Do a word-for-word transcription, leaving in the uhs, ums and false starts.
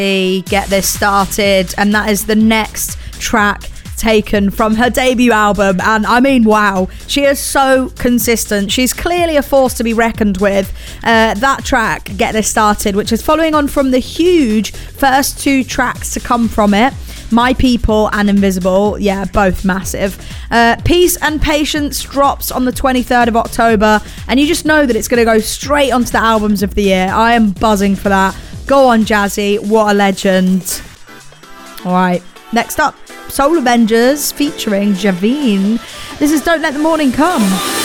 Get This Started, and that is the next track taken from her debut album. And I mean, wow, she is so consistent. She's clearly a force to be reckoned with. Uh, that track, Get This Started, which is following on from the huge first two tracks to come from it, My People and Invisible. Yeah, both massive. Uh, Peace and Patience drops on the twenty-third of October, and you just know that it's going to go straight onto the albums of the year. I am buzzing for that. Go on, Jazzy. What a legend. All right, next up, Soul Avengers featuring Javine. This is Don't Let the Morning Come.